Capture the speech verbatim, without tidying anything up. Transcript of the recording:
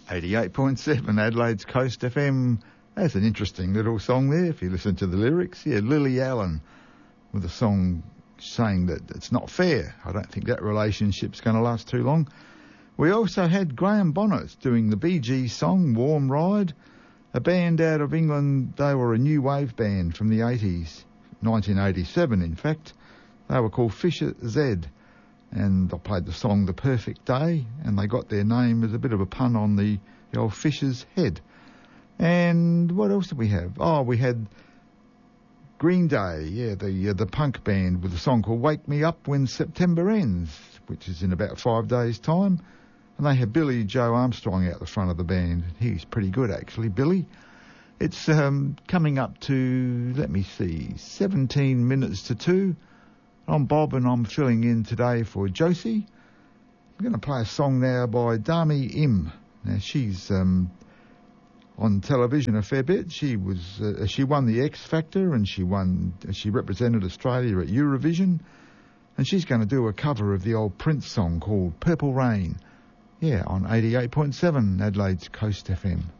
eighty-eight point seven Adelaide's Coast F M. That's an interesting little song there, if you listen to the lyrics. Yeah, Lily Allen with a song saying that it's not fair. I don't think that relationship's going to last too long. We also had Graham Bonnet doing the Bee Gees song Warm Ride, a band out of England. They were a new wave band from the eighties, nineteen eighty-seven in fact. They were called Fisher Z, and I played the song The Perfect Day, and they got their name as a bit of a pun on the, the old Fisher's head. And what else did we have? Oh, we had Green Day, yeah, the uh, the punk band with a song called Wake Me Up When September Ends, which is in about five days' time. And they had Billy Joe Armstrong out the front of the band. He's pretty good, actually, Billy. It's um, coming up to, let me see, seventeen minutes to two. I'm Bob, and I'm filling in today for Josie. I'm going to play a song now by Dami Im. Now, she's um, on television a fair bit. She was uh, she won the X Factor, and she won. She represented Australia at Eurovision, and she's going to do a cover of the old Prince song called Purple Rain. Yeah, on eighty-eight point seven Adelaide's Coast F M.